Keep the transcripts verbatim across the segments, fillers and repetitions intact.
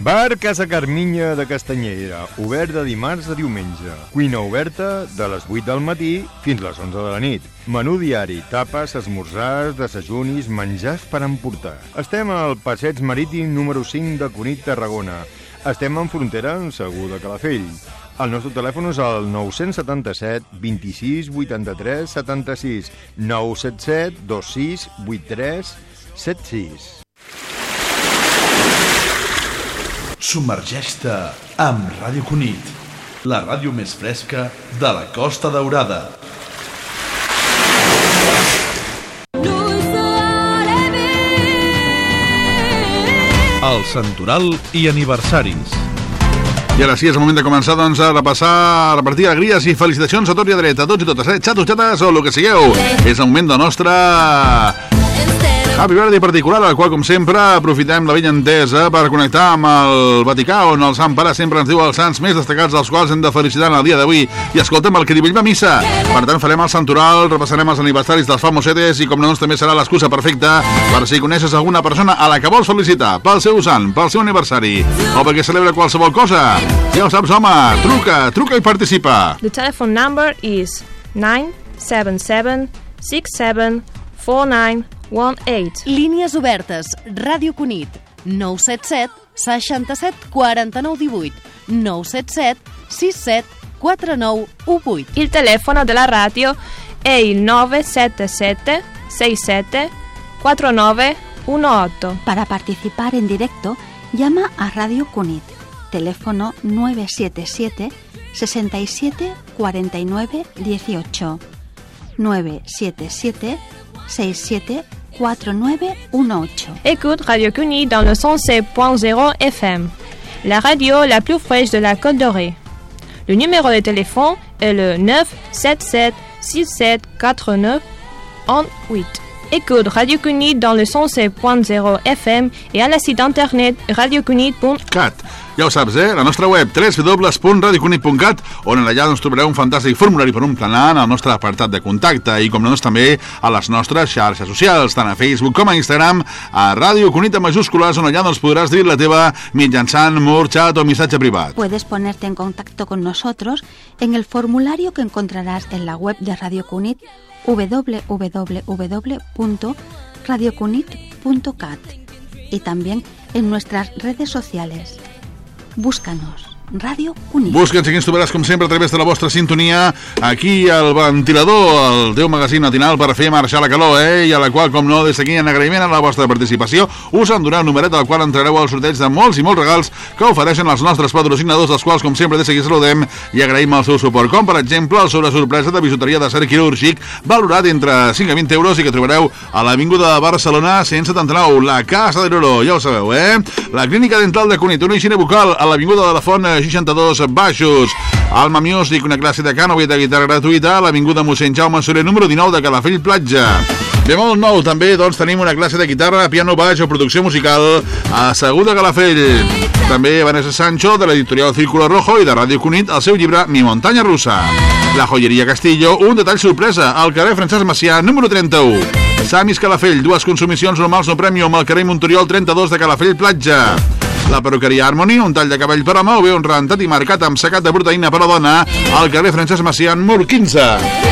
Bar Casa Carminya de Castanyera, obert de dimarts a diumenge. Cuina oberta de les vuit del matí fins les onze de la nit. Menú diari, tapes, esmorzars, desajunis, menjars per emportar. Estem al passeig marítim número cinc de Cunit, Tarragona. Estem en frontera amb Segur de Calafell. El nostre telèfon és el nou set set, vint-i-sis, vuitanta-tres, setanta-sis, nou set set, dos sis, vuit tres, set sis. Submergeix-te amb Ràdio Cunit, la ràdio més fresca de la Costa Daurada. El Santoral i aniversaris. I ara sí, és el moment de començar doncs, a repassar, a repartir alegries i felicitacions a tots i a dret, a tots i totes, eh? Xatos, xates o el que sigueu. És el moment del nostre Happy Birthday particular, al qual, com sempre, aprofitem la vella entesa per connectar amb el Vaticà, on el Sant Pare sempre ens diu els sants més destacats, dels quals hem de felicitar en el dia d'avui. I escolta'm el que diu ell va missa. Per tant, farem el santoral, repassarem els aniversaris dels famosetes i, com no, doncs, també serà l'excusa perfecta per si coneixes alguna persona a la que vols felicitar pel seu sant, pel seu aniversari o perquè celebra qualsevol cosa. Ja ho saps, home, truca, truca i participa. The telephone number is nine seven seven, six seven, four nine one eight. Línies obertes. Ràdio Cunit. nou set set, seixanta-set, quaranta-nou, divuit. nou set set, sis set, quatre nou, u vuit. Il telefono della radio è il nove sette sette, sei sette, quattro nove uno otto. Para participar en directo, llama a Radio Cunit. Teléfono nueve siete siete, sesenta y siete, cuarenta y nueve, dieciocho. nueve siete siete, six siete, quatre neuf un ocho. Écoute Radio Cunit dans le cent sept point zéro F M, la radio la plus fraîche de la Côte d'Orée. Le numéro de téléphone est le neuf sept sept, six sept, quatre neuf un huit. Écoute Radio Cunit dans le cent sept point zéro F M et à la site internet radiocunit punt cat. Ja ho saps, eh? La nostra web, w w w punt radiocunit punt cat, on allà doncs, trobareu un fantàstic formulari per omplenar en el nostre apartat de contacte i, com no, doncs, també a les nostres xarxes socials, tant a Facebook com a Instagram, a Ràdio Cunit en majúscules, on allà doncs, podràs dir la teva mitjançant mur, xat o missatge privat. Puedes ponerte en contacto con nosotros en el formulario que encontrarás en la web de Radio Cunit, w w w punto radiocunit punto cat, y también en nuestras redes sociales. Búscanos, Ràdio Cunit. Busca'ns i ens trobaràs, com sempre, a través de la vostra sintonia, aquí al ventilador, el teu magazín matinal per fer marxar la calor, eh? I a la qual, com no, des d'aquí en agraïment a la vostra participació, us en donarà un numeret al qual entrareu al sorteig de molts i molts regals que ofereixen els nostres patrocinadors, dels quals, com sempre, des d'aquí saludem i agraïm el seu suport, com per exemple el sobre sorpresa de bijuteria de ser quirúrgic, valorat entre cinc a vint euros i que trobareu a l'Avinguda de Barcelona cent setanta-nou, la Casa de l'Oro, ja ho sabeu, eh? La Clínica Dental de Cunit, una higiene bucal a l'Avinguda de la Font seixanta-dos Baixos. Alma Music, una classe de cànova i de guitarra gratuïta a l'Avinguda Mossèn Jaume Soler número dinou de Calafell Platja. De molt nou també doncs tenim una classe de guitarra, piano baix o producció musical a Segur de Calafell. També Vanessa Sancho de l'editorial Círculo Rojo i de Ràdio Cunit el seu llibre Mi Montaña Rusa. La Joyeria Castillo, un detall sorpresa al carrer Francesc Macià número trenta-u. Samis Calafell, dues consumicions normals no premium al carrer Montoriol trenta-dos de Calafell Platja. La perruqueria Harmony, un tall de cabell per home o bé un rentat i marcat amb secat de proteïna per a dona al carrer Francesc Macià número quinze.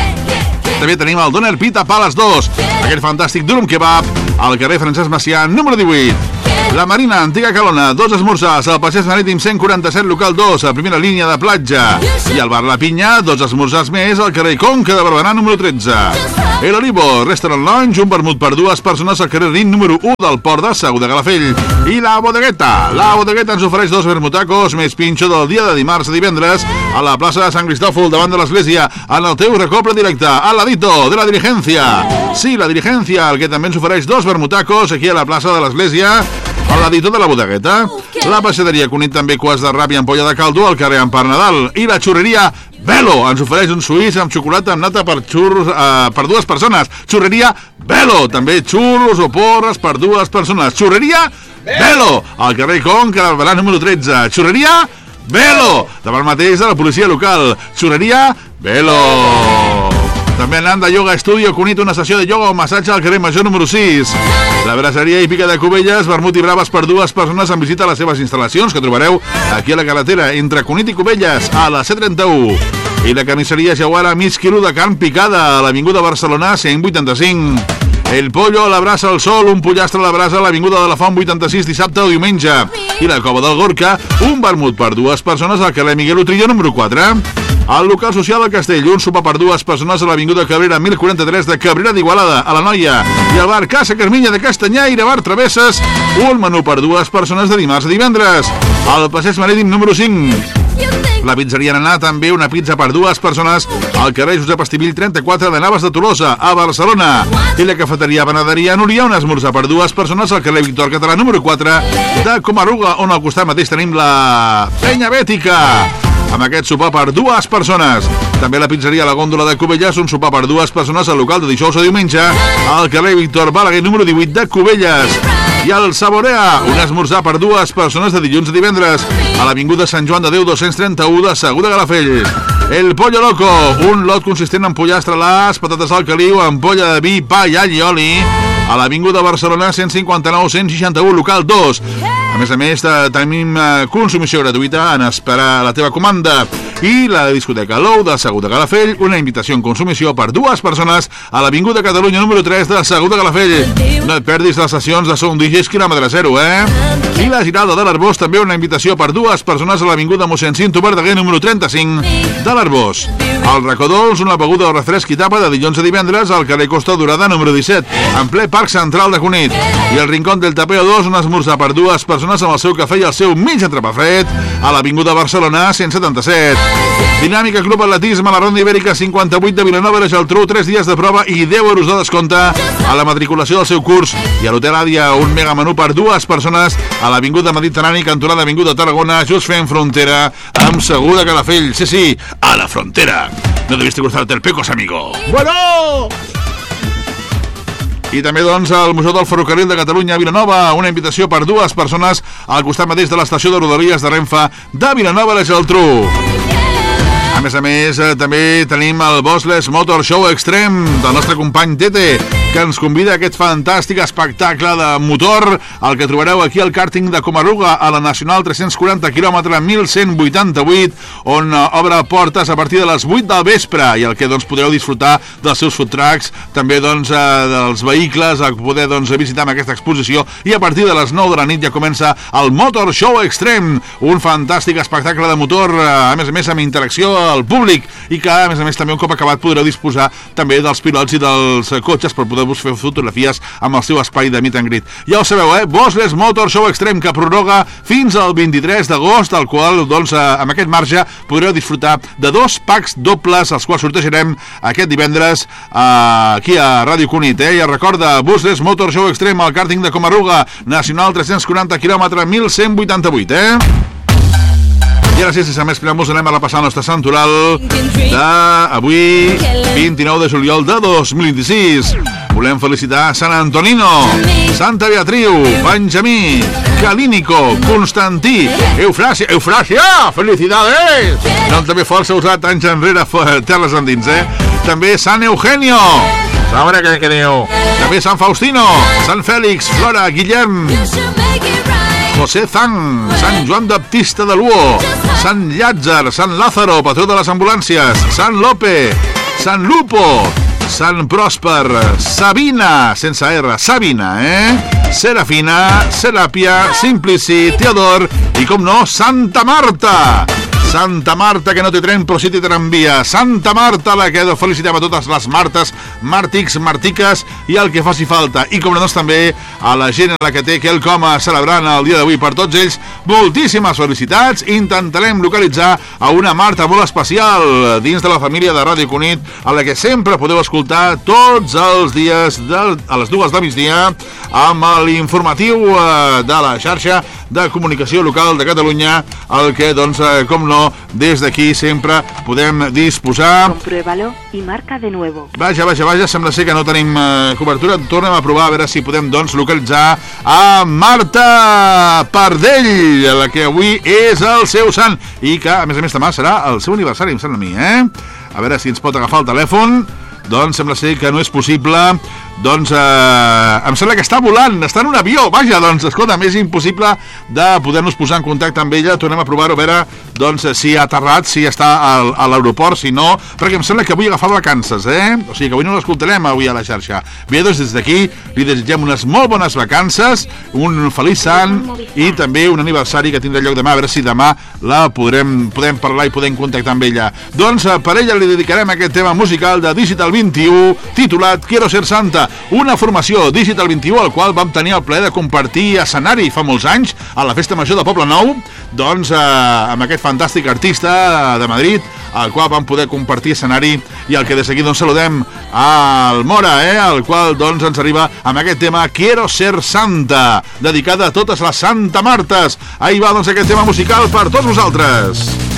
També tenim el Doner Pita Palace dos, aquell fantàstic durum kebab al carrer Francesc Macià número divuit. La Marina, antiga Calona, dos esmorzars al passeig marítim cent quaranta-set local dos, a primera línia de platja. I al bar La Pinya, dos esmorzars més al carrer Conca de Barberà número tretze. El Olivo, Restaurant Lounge, un vermut per dues persones al carrer Rin número u del Port de Segur de Calafell. I la Bodegueta, la Bodegueta ens ofereix dos vermutacos més pinxo del dia de dimarts a divendres a la plaça de Sant Cristòfol davant de l'església en el teu recoble directe al ladito de la Diligencia. Sí, la Diligencia, el que també ens ofereix dos vermutacos aquí a la plaça de l'església a l'editor de la Bodegueta. La peixateria Cunit també cues de rap i ampolla de caldo al carrer Empar Nadal. I la xurreria Velo ens ofereix un suís amb xocolata amb nata per xurros eh, per dues persones. Xurreria Velo, també xurros o porres per dues persones. Xurreria Velo, al carrer Conca de Barberà número tretze. Xurreria Velo, davant mateix de la policia local. Xurreria Velo. També anant de Yoga Studio Cunit, una sessió de ioga o massatge al carrer Major número sis. La braseria hípica de Cubelles, vermut i braves per dues persones en visita a les seves instal·lacions, que trobareu aquí a la carretera entre Cunit i Cubelles, a la C trenta-u. I la carnisseria Jauara, mig quilo de carn picada, a l'Avinguda Barcelona, cent vuitanta-cinc. El pollo a la brasa al sol, un pollastre a la brasa a l'Avinguda de la Font vuitanta-sis, dissabte o diumenge. I la Cova del Gorka, un vermut per dues persones al carrer Miguel Utrillo, número quatre. Al local social del Castell, un sopar per dues persones a l'Avinguda Cabrera mil quaranta-tres de Cabrera d'Igualada, a la Noia. I al bar Casa Carminya de Castanyaire, bar Travesses, un menú per dues persones de dimarts a divendres. Al passeig marítim número cinc. La pizzeria Nanà, també una pizza per dues persones al carrer Josep Estivill trenta-quatre de Navas de Tolosa, a Barcelona. I la cafeteria Panaderia Núria, un esmorzar per dues persones al carrer Víctor Català número quatre de Comaruga, on al costat mateix tenim la Penya Bètica, amb aquest sopar per dues persones. També la pizzeria La Gòndola de Cubelles, un sopar per dues persones al local de dijous a diumenge al carrer Víctor Balaguer número divuit de Cubelles. I el Saborea, un esmorzar per dues persones de dilluns a divendres a l'Avinguda Sant Joan de Déu dos-cents trenta-u de Segur de Calafell. El Pollo Loco, un lot consistent en pollastre a l'as, patates al caliu, ampolla de vi, pa i all i oli, a l'Avinguda Barcelona cent cinquanta-nou cent seixanta-u, local dos. A més a més, tenim consumició gratuïta en esperar la teva comanda. I la discoteca Lou de Segur de Calafell, una invitació en consumició per dues persones a l'Avinguda Catalunya número tres de Segur de Calafell. No et perdis les sessions de Sound D Js quilòmetre zero, eh? I la Giralda de l'Arbós, també una invitació per dues persones a l'Avinguda mossèn Cinto Verdaguer número trenta-cinc de l'Arbós. Al Racó Dolç, una beguda o refresc i tapa de dilluns a divendres al carrer Costa Dorada número disset, en ple Parc Central de Cunit. I el Rincón del Tapeo dos, un esmorzar per dues persones amb el seu cafè i el seu mig entrepà fred a l'Avinguda Barcelona cent setanta-set. Dinàmica Club Atletisme a la Ronda Ibèrica cinquanta-vuit de Vilanova i la Geltrú, tres dies de prova i deu euros de descompte a la matriculació del seu curs. I a l'Hotel Àdia, un mega menú per dues persones a l'Avinguda Mediterrani, cantonada Avinguda Tarragona, just fent frontera amb Segur de Calafell. Sí, sí, a la frontera. No debiste cruzarte el pecos, amigo. Bueno! I també, doncs, al Museu del Ferrocarril de Catalunya a Vilanova, una invitació per dues persones al costat mateix de l'estació de Rodalies de Renfe de Vilanova i la Geltrú. A més a més, eh, també tenim el Bossless Motor Show Extreme del nostre company Tete, que ens convida a aquest fantàstic espectacle de motor, el que trobareu aquí al càrting de Comaruga, a la Nacional tres-cents quaranta quilòmetre mil cent vuitanta-vuit, on eh, obre portes a partir de les vuit del vespre, i el que doncs podreu disfrutar dels seus food trucks, també doncs eh, dels vehicles, a poder doncs visitar amb aquesta exposició, i a partir de les nou de la nit ja comença el Motor Show Extreme, un fantàstic espectacle de motor, eh, a més a més amb interacció al públic, i que a més a més també un cop acabat podreu disposar també dels pilots i dels cotxes per poder-vos fer fotografies amb el seu espai de meet and greet. Ja ho sabeu, eh? Bossless Motor Show Extreme, que prorroga fins al vint-i-tres d'agost, al qual, doncs, amb aquest marge podreu disfrutar de dos packs dobles, els quals sortejarem aquest divendres eh, aquí a Ràdio Cunit, eh? I recorda, Bossless Motor Show Extreme al càrting de Comaruga, Nacional tres-cents quaranta quilòmetre mil cent vuitanta-vuit, eh? I ara sí, sense més preàmbuls, anem a repassar el nostre santoral d'avui, vint-i-nou de juliol de dos mil vint-i-sis. Volem felicitar Sant Antonino, Santa Beatriu, Benjamí, Calínico, Constantí, Eufràsia, Eufràsia, felicidades! No també força usat anys enrere terres endins, eh? També Sant Eugenio, sabrà què, què diu? També Sant Faustino, Sant Fèlix, Flora, Guillem, José Zan, Sant Joan Baptista de Luo, Sant Llàtzer, Sant Lázaro, patró de les ambulàncies, Sant Lope, Sant Lupo, Sant Pròsper, Sabina, sense R, Sabina, eh? Serafina, Seràpia, Simplici, Teodor i, com no, Santa Marta. Santa Marta, que no té tren però sí té tramvia. Santa Marta, la que felicitem a totes les Martes, Màrtics, Martiques i el que faci falta. I com no, doncs, també a la gent a la que té quelcom a celebrant el dia d'avui. Per tots ells, moltíssimes felicitats. Intentarem localitzar a una Marta molt especial dins de la família de Ràdio Cunit, a la que sempre podeu escoltar tots els dies de, a les dues de migdia amb l'informatiu de la xarxa de comunicació local de Catalunya, el que, doncs, com no, des d'aquí sempre podem disposar. Compruébalo y marca de nuevo. Vaja, vaja, vaja, sembla ser que no tenim eh, cobertura. Tornem a provar a veure si podem, doncs, localitzar a Marta Pardell, la que avui és el seu sant i que, a més a més, demà serà el seu aniversari, em sembla a mi, eh? A veure si ens pot agafar el telèfon. Doncs sembla ser que no és possible. doncs eh, em sembla que està volant, està en un avió, vaja, doncs escolta, és impossible de poder-nos posar en contacte amb ella. Tornem a provar-ho, a veure doncs, si ha aterrat, si està al, a l'aeroport, si no, perquè em sembla que avui ha agafat vacances, eh? O sigui que avui no l'escoltarem avui a la xarxa. Bé, doncs des d'aquí li desitgem unes molt bones vacances, un feliç sant i també un aniversari que tindrà lloc demà, a veure si demà la podrem, podem parlar i podem contactar amb ella. Doncs per ella li dedicarem aquest tema musical de Digital vint-i-u titulat Quiero ser Santa, una formació Digital vint-i-u al qual vam tenir el plaer de compartir escenari fa molts anys a la Festa Major de Poble Nou, doncs eh, amb aquest fantàstic artista de Madrid, al qual vam poder compartir escenari i al que de seguida doncs saludem al Mora, eh, al qual doncs ens arriba amb aquest tema Quiero ser Santa, dedicada a totes les Santa Martes. Ahí va doncs aquest tema musical per tots vosaltres.